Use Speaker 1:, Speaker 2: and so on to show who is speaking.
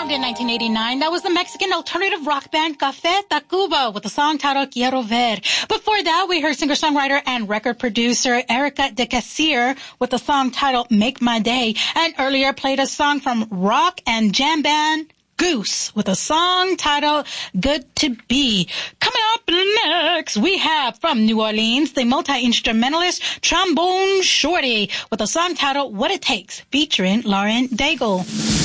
Speaker 1: Formed in 1989, that was the Mexican alternative rock band Café Tacuba with the song titled Quiero Ver. Before that, we heard singer-songwriter and record producer Erica de Casier with the song titled Make My Day, and earlier played a song from rock and jam band Goose with a song titled Good to Be. Coming up next, we have from New Orleans, the multi-instrumentalist Trombone Shorty with a song titled What It Takes, featuring Lauren Daigle.